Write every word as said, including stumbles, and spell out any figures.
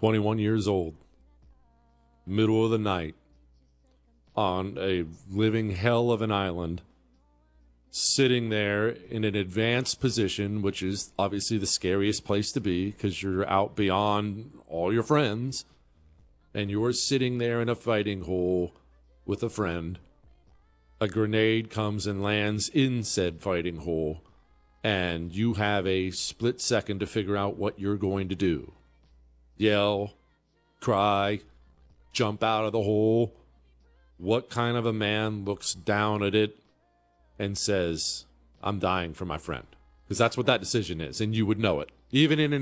twenty-one years old, middle of the night, on a living hell of an island, sitting there in an advanced position, which is obviously the scariest place to be because you're out beyond all your friends, and you're sitting there in a fighting hole with a friend. A grenade comes and lands in said fighting hole, and you have a split second to figure out what you're going to do. Yell, cry, jump out of the hole. What kind of a man looks down at it and says, I'm dying for my friend? Because that's what that decision is, and you would know it. Even in an